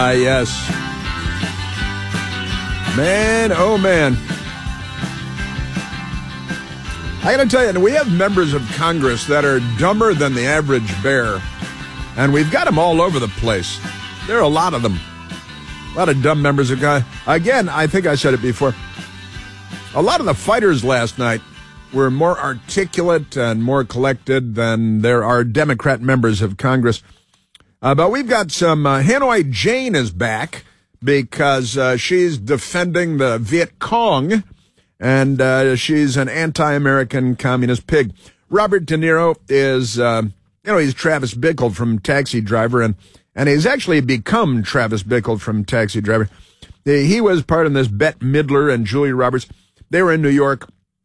Yes. Man, oh man. I got to tell you, we have members of Congress that are dumber than the average bear, and we've got them all over the place. There are a lot of them. A lot of dumb members of Congress. Again, I think I said it before. A lot of the fighters last night were more articulate and more collected than there are Democrat members of Congress. But we've got some, Hanoi Jane is back because she's defending the Viet Cong, and she's an anti-American communist pig. Robert De Niro is, he's Travis Bickle from Taxi Driver, and he's actually become Travis Bickle from Taxi Driver. He was part of this. Bette Midler and Julia Roberts. They were in New York.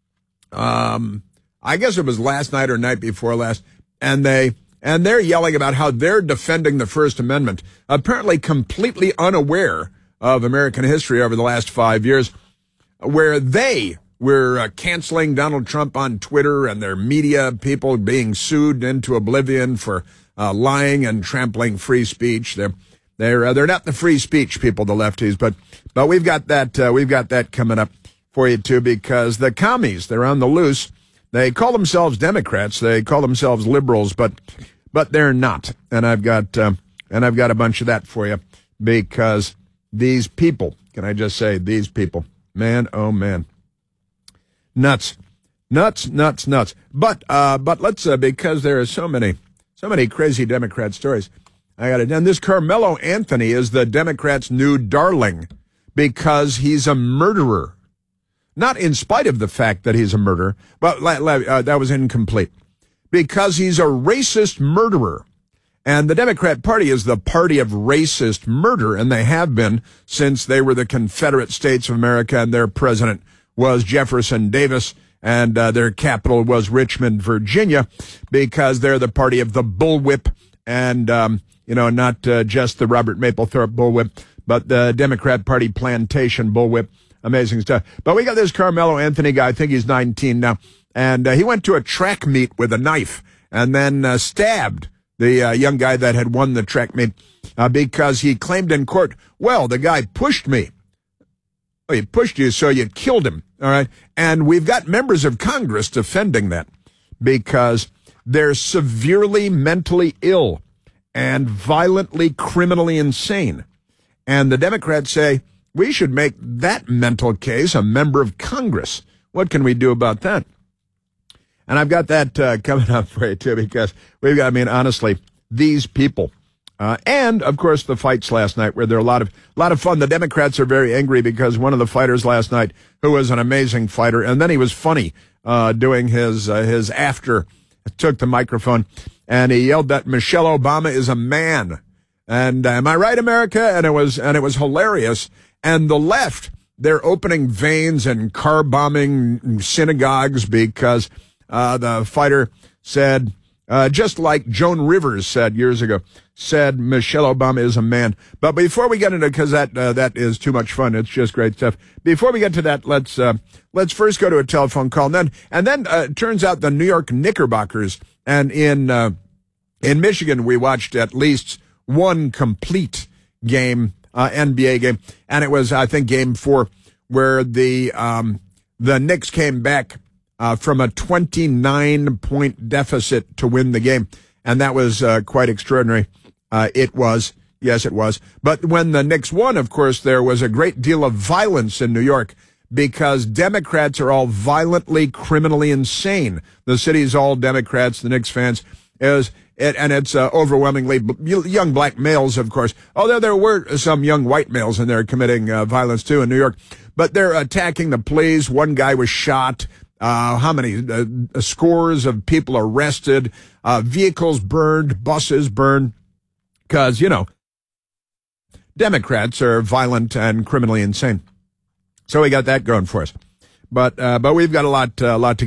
I guess it was last night or night before last, and they're yelling about how they're defending the First Amendment, apparently completely unaware of American history over the last 5 years, where they were canceling Donald Trump on Twitter and their media people being sued into oblivion for lying and trampling free speech. They're not the free speech people, the lefties, but we've got that coming up for you too, because the commies, they're on the loose. They call themselves Democrats. They call themselves liberals, but they're not. And I've got a bunch of that for you, because these people, can I just say, these people, man, oh man, nuts. But let's, because there are so many crazy Democrat stories. And this Carmelo Anthony is the Democrats' new darling because he's a murderer. Not in spite of the fact that he's a murderer, but that was incomplete. Because he's a racist murderer. And the Democrat Party is the party of racist murder, and they have been since they were the Confederate States of America, and their president was Jefferson Davis, and their capital was Richmond, Virginia, because they're the party of the bullwhip, and, not just the Robert Mapplethorpe bullwhip, but the Democrat Party plantation bullwhip. Amazing stuff. But we got this Carmelo Anthony guy, I think he's 19 now, and he went to a track meet with a knife and then stabbed the young guy that had won the track meet because he claimed in court, well, the guy pushed me. Well, he pushed you, so you killed him, all right? And we've got members of Congress defending that because they're severely mentally ill and violently criminally insane. And the Democrats say, we should make that mental case a member of Congress. What can we do about that? And I've got that coming up for you, too, because we've got, honestly, these people. And, of course, the fights last night, where there are a lot of fun. The Democrats are very angry because one of the fighters last night, who was an amazing fighter, and then he was funny doing his after, took the microphone, and he yelled that Michelle Obama is a man. And am I right, America? And it was hilarious. And the left, they're opening veins and car bombing synagogues because the fighter said, just like Joan Rivers said years ago, said Michelle Obama is a man. But before we get into, because that is too much fun, it's just great stuff. Before we get to that, let's first go to a telephone call, and then it turns out the New York Knickerbockers, and in Michigan we watched at least one complete game. NBA game, and it was, I think, Game 4, where the Knicks came back from a 29-point deficit to win the game, and that was quite extraordinary. It was. But when the Knicks won, of course, there was a great deal of violence in New York because Democrats are all violently, criminally insane. The city's all Democrats, the Knicks fans. It's overwhelmingly young black males, of course. Although there were some young white males in there committing violence, too, in New York. But they're attacking the police. One guy was shot. How many? Scores of people arrested. Vehicles burned. Buses burned. Because, Democrats are violent and criminally insane. So we got that going for us. But we've got a lot to